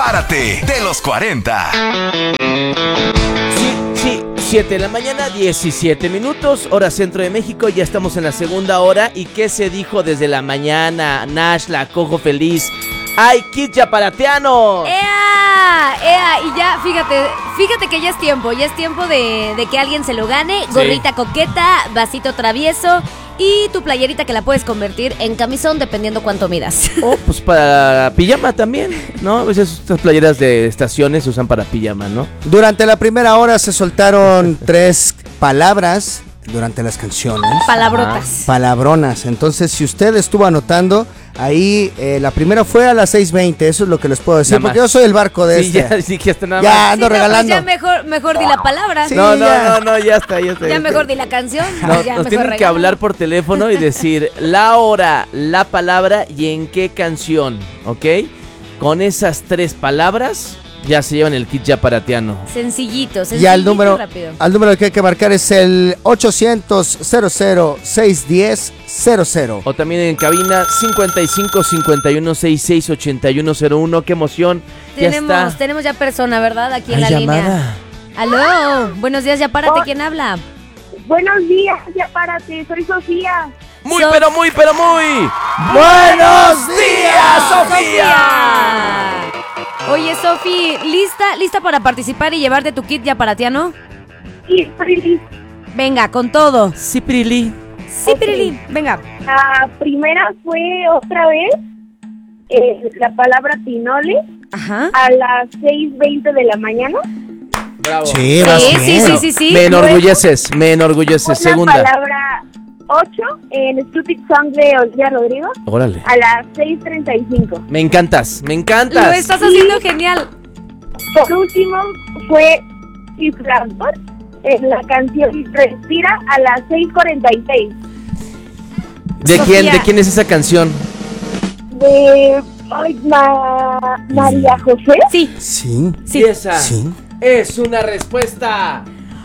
Párate de los 40. Sí, 7 de la mañana, 17 minutos, hora centro de México. Ya estamos en la segunda hora. ¿Y qué se dijo desde la mañana? Nash, la cojo feliz. ¡Ay, kit yaparateano! ¡Ea! Y ya, fíjate que ya es tiempo de que alguien se lo gane. Gorrita coqueta, vasito travieso y tu playerita que la puedes convertir en camisón dependiendo cuánto midas. Pues para pijama también, ¿no? A veces estas playeras de estaciones se usan para pijama, ¿no? Durante la primera hora se soltaron 3 palabras durante las canciones. Palabrotas. Palabronas. Entonces, si usted estuvo anotando, ahí la primera fue a las 6:20. Eso es lo que les puedo decir, porque yo soy el barco de Sí, ya está nada ya más. ando regalando. Pues ya mejor di la palabra. Sí, No, ya está. Ya mejor di la canción. No, ya nos mejor tienen que regala. hablar por teléfono y decir la hora, la palabra y en qué canción, ¿ok? Con esas 3 palabras ya se llevan el kit yaparateano. Sencillito, Ya el número, rápido. al número que hay que marcar es el 800-00-610-00. O también en cabina 55-51-66-8101. ¡Qué emoción! Ya está. Tenemos ya persona, ¿verdad? Aquí en Hay la llamada. línea. ¡Aló! Buenos días, ya párate. ¿Quién habla? Buenos días, ya párate, soy Sofía. Muy. ¡Buenos días, Sofía! Oye, Sofi, ¿lista para participar y llevarte tu kit yaparateano? Sí, estoy lista. Venga, con todo. Sí, Pirili. Sí, Pirilín, venga. La primera fue otra vez la palabra pinole Ajá. a las 6:20 de la mañana. Bravo. Sí, vas bien. Sí. Me enorgulleces. Una Segunda. palabra 8 en Stupid Song de Olivia Rodrigo Órale. a las 6:35. Me encantas. Lo estás haciendo genial. Por último fue Cifrador en la canción Respira a las 6:46. ¿De Sofía. quién es esa canción? De María José. Sí. Sí. Sí. Y esa Sí. es una respuesta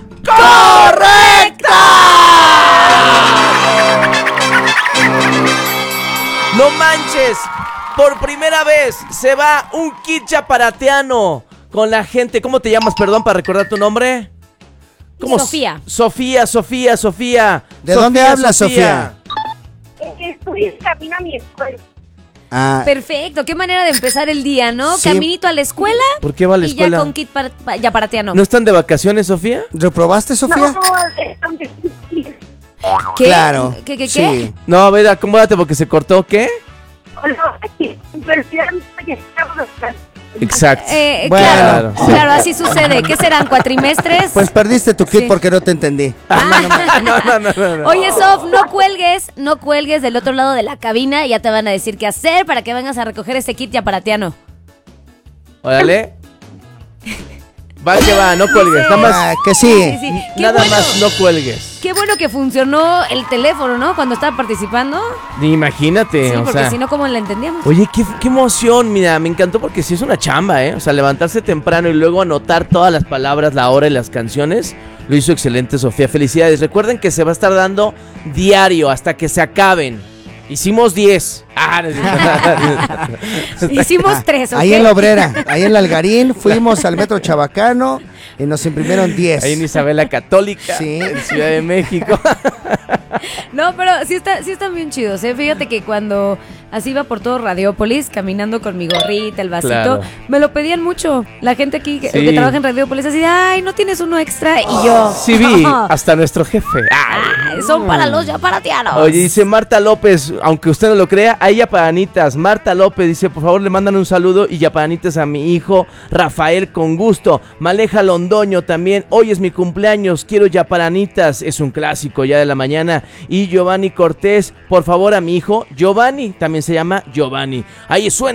correcta. No manches. Por primera vez se va un kit yaparateano con la gente. ¿Cómo te llamas, perdón, para recordar tu nombre? Sofía. Sofía. ¿De dónde hablas, Sofía? Estoy en camino a mi escuela. Ah, Perfecto, qué manera de empezar el día, ¿no? Sí. Caminito a la escuela. ¿Por qué va a la y escuela? ya con kit yaparateano. ¿No están de vacaciones, Sofía? ¿reprobaste, Sofía? No, ¿Qué? Claro. ¿Qué? Sí. No, a ver, acomódate porque se cortó, ¿qué? Exacto. Bueno. Claro, así sucede. ¿Qué serán, cuatrimestres? Pues perdiste tu kit Sí. porque no te entendí. No. Oye, Sof, no cuelgues del otro lado de la cabina y ya te van a decir qué hacer para que vengas a recoger este kit yaparateano. Órale. Va que va, no cuelgues. Nada más, Ah, que sí. Qué nada bueno. más no cuelgues. Qué bueno que funcionó el teléfono, ¿no? Cuando estaba participando. Imagínate, Sí, o porque sea. si no, ¿cómo la entendíamos? Oye, qué emoción, mira, me encantó porque sí es una chamba, ¿eh? O sea, levantarse temprano y luego anotar todas las palabras, la hora y las canciones, lo hizo excelente, Sofía. Felicidades. Recuerden que se va a estar dando diario hasta que se acaben. Hicimos 10. Hicimos 3, ¿ok? Ahí en la Obrera, ahí en la Algarín, fuimos al Metro Chabacano y nos imprimieron 10. Ahí en Isabela Católica, Sí. en Ciudad de México. No, pero sí están bien chidos, ¿eh? Fíjate que cuando así iba por todo Radiópolis, caminando con mi gorrita, el vasito, Claro. me lo pedían mucho. La gente aquí que Sí. trabaja en Radiópolis así de, ay, ¿no tienes uno extra? Y yo, Sí vi, hasta nuestro jefe. "Ay, son para los yaparateanos". Oye, dice Marta López, aunque usted no lo crea, hay yapanitas. Marta López dice, por favor le mandan un saludo y yapanitas a mi hijo Rafael con gusto. Maleja Londoño también, hoy es mi cumpleaños, quiero yapanitas, es un clásico ya de la mañana. Y Giovanni Cortés, por favor a mi hijo Giovanni, también se llama Giovanni. Ahí suena.